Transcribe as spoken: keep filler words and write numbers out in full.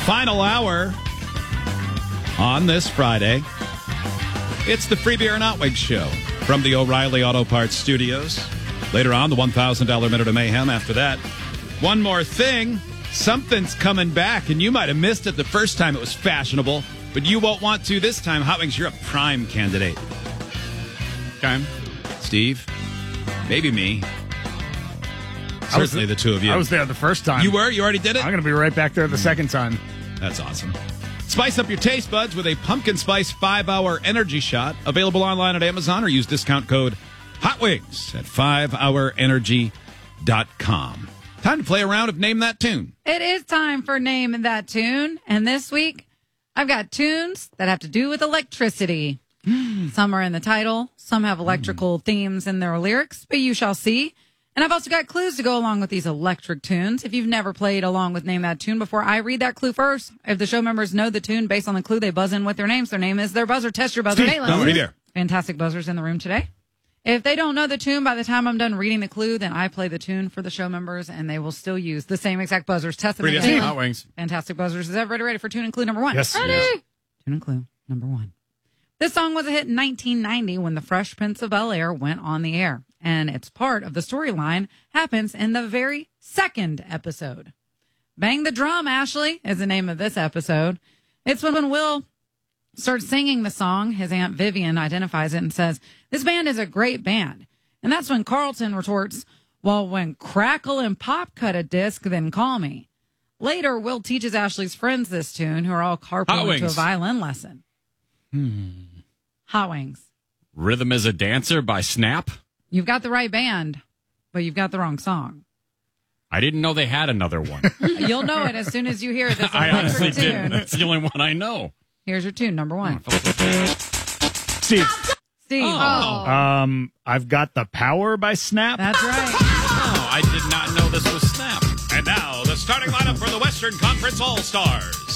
Final hour on this Friday. It's the Free Beer and Hot Wings Show from the O'Reilly Auto Parts Studios. Later on, the one thousand dollars Minute of Mayhem. After that, one more thing. Something's coming back, and you might have missed it the first time it was fashionable, but you won't want to this time. Hot Wings, you're a prime candidate. Okay. Steve, maybe me. Certainly the two of you. I was there the first time. You were? You already did it? I'm going to be right back there the second time. That's awesome. Spice up your taste buds with a pumpkin spice five-hour energy shot. Available online at Amazon or use discount code HOTWINGS at five hour energy dot com. Time to play a round of Name That Tune. It is time for Name That Tune. And this week, I've got tunes that have to do with electricity. Some are in the title. Some have electrical mm. themes in their lyrics, but you shall see. And I've also got clues to go along with these electric tunes. If you've never played along with Name That Tune before, I read that clue first. If the show members know the tune based on the clue, they buzz in with their names. Their name is their buzzer. Test your buzzer. Hey, no, right there. Fantastic buzzers in the room today. If they don't know the tune by the time I'm done reading the clue, then I play the tune for the show members, and they will still use the same exact buzzers. Test them again. Hot Wings. Fantastic buzzers. Is everybody ready for tune and clue number one? Yes. Ready? Yes. Tune and clue number one. This song was a hit in nineteen ninety when The Fresh Prince of Bel-Air went on the air, and it's part of the storyline happens in the very second episode. Bang the Drum, Ashley, is the name of this episode. It's when, when Will starts singing the song, his Aunt Vivian identifies it and says, "This band is a great band." And that's when Carlton retorts, "Well, when Crackle and Pop cut a disc, then call me." Later, Will teaches Ashley's friends this tune, who are all carpooling to a violin lesson. Hmm. Hot Wings. Rhythm is a Dancer by Snap? You've got the right band, but you've got the wrong song. I didn't know they had another one. You'll know it as soon as you hear this. I honestly tune. didn't. That's the only one I know. Here's your tune, number one. Steve. Steve. Oh. Um, I've got the Power by Snap. That's right. Oh, I did not know this was Snap. And now, the starting lineup for the Western Conference All-Stars.